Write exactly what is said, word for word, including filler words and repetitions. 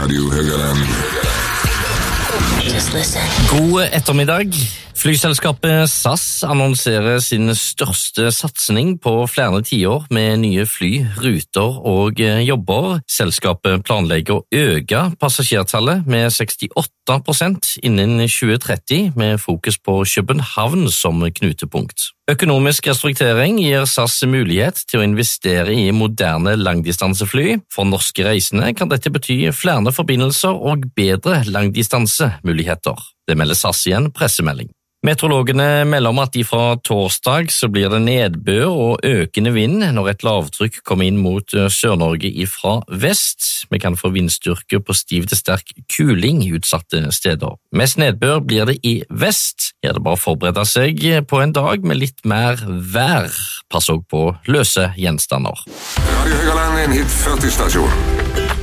Radio Högaland. God ettermiddag. Flyselskapet S A S annonserer sin største satsning på flere tiår med nye fly, ruter og jobber. Selskapet planlegger å øke passasjertallet med sekstiåtte prosent innen tjue tretti, med fokus på København som knutepunkt. Økonomisk restruktering gir S A S mulighet til å investere i moderne langdistansefly. For norske reisende kan dette bety flere forbindelser og bedre langdistansemuligheter. Det melder S A S i en pressemelding. Meteorologene melder om at de fra torsdag så blir det nedbør og økende vind når et lavtrykk kommer inn mot Sør-Norge ifra vest. Vi kan få vindstyrke på stiv til sterk kuling i utsatte steder. Mest nedbør blir det i vest. Her er det bare å forberede seg på en dag med litt mer vær. Pass også på løse gjenstander. Radio Högaland, en hit førti stasjon.